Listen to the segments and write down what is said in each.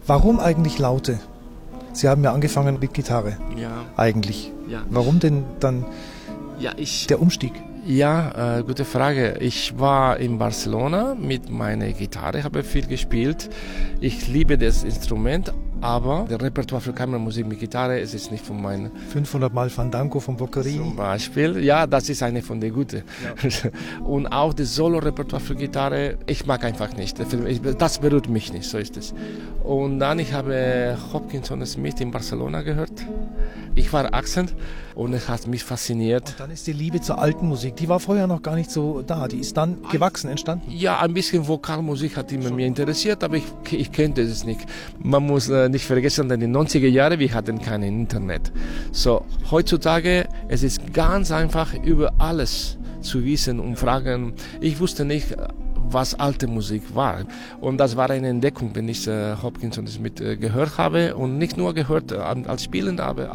Warum eigentlich Laute? Sie haben ja angefangen mit Gitarre. Ja. Eigentlich. Ja. Warum denn dann der Umstieg? Ja, gute Frage. Ich war in Barcelona mit meiner Gitarre, habe viel gespielt. Ich liebe das Instrument, aber das Repertoire für Kammermusik mit Gitarre es ist nicht von meinen. 500 Mal Fandango von Boccherini. Zum Beispiel, ja, das ist eine von den guten. Ja. Und auch das Solo-Repertoire für Gitarre, ich mag einfach nicht. Das berührt mich nicht, so ist es. Und dann, ich habe Hopkins & Smith in Barcelona gehört. Ich war 18 und es hat mich fasziniert. Und dann ist die Liebe zur alten Musik, die war vorher noch gar nicht so da, die ist dann gewachsen, entstanden? Ja, ein bisschen Vokalmusik hat immer mich interessiert, aber ich kannte es nicht. Man muss nicht vergessen, dass in den 90er Jahren, wir hatten kein Internet. So, heutzutage, es ist ganz einfach, über alles zu wissen und fragen. Ich wusste nicht, was alte Musik war. Und das war eine Entdeckung, wenn ich Hopkins & Smith gehört habe. Und nicht nur gehört als Spielender, aber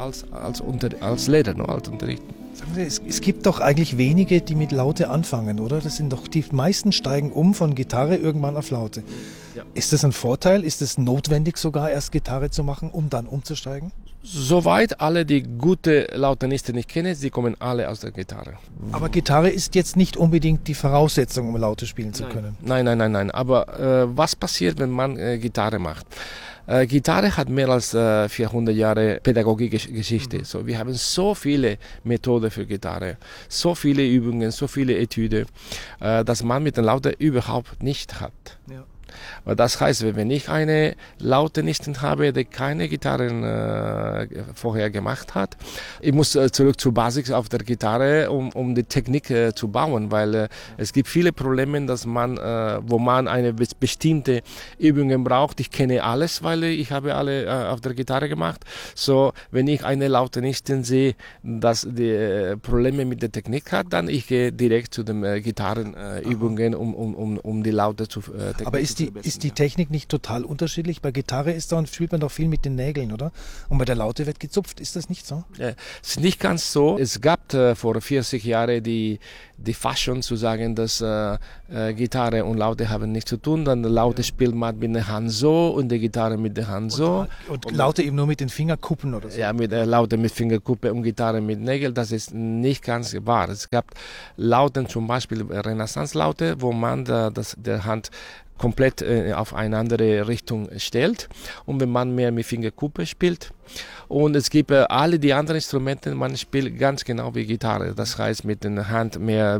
als Lehrer, als Unterricht. Sagen Sie, es gibt doch eigentlich wenige, die mit Laute anfangen, oder? Das sind doch die meisten steigen von Gitarre irgendwann auf Laute. Ja. Ist das ein Vorteil? Ist es notwendig sogar, erst Gitarre zu machen, um dann umzusteigen? Soweit alle, die gute Lautenisten ich kenne, sie kommen alle aus der Gitarre. Aber Gitarre ist jetzt nicht unbedingt die Voraussetzung, um Laute spielen zu können. Nein. Aber was passiert, wenn man Gitarre macht? Gitarre hat mehr als 400 Jahre Pädagogikgeschichte. So, wir haben so viele Methoden für Gitarre, so viele Übungen, so viele Etüde, dass man mit den Lauten überhaupt nicht hat. Ja. Das heißt, wenn ich eine Lautenistin habe, die keine Gitarren vorher gemacht hat, ich muss zurück zur Basis auf der Gitarre, um die Technik zu bauen, weil es gibt viele Probleme, dass wo man eine bestimmte Übungen braucht. Ich kenne alles, weil ich habe alle auf der Gitarre gemacht. So, wenn ich eine Lautenistin sehe, dass die Probleme mit der Technik hat, dann ich gehe direkt zu den Gitarrenübungen, um die Laute zu Aber ist die Technik nicht total unterschiedlich? Bei Gitarre spielt man doch viel mit den Nägeln, oder? Und bei der Laute wird gezupft. Ist das nicht so? Ja, es ist nicht ganz so. Es gab vor 40 Jahren die Fashion zu sagen, dass Gitarre und Laute haben nichts zu tun. Dann Laute spielt man mit der Hand so und die Gitarre mit der Hand so. Und Laute eben nur mit den Fingerkuppen oder so? Ja, Laute mit Fingerkuppe und Gitarre mit Nägeln. Das ist nicht ganz wahr. Es gab Lauten, zum Beispiel Renaissance-Laute, wo man der Hand komplett auf eine andere Richtung stellt und wenn man mehr mit Fingerkuppe spielt. Und es gibt alle die anderen Instrumente, man spielt ganz genau wie Gitarre. Das heißt mit der Hand mehr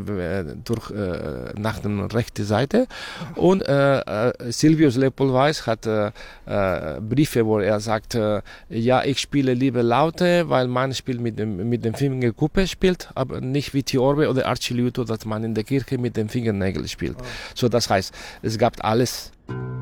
nach der rechten Seite. Und Silvius Leopold Weiss hat Briefe, wo er sagt, ja, ich spiele lieber Laute, weil man spielt mit dem Fingerkuppe spielt, aber nicht wie Tiorbe oder Archiliuto, dass man in der Kirche mit dem Fingernägel spielt. So, das heißt, es gab alles.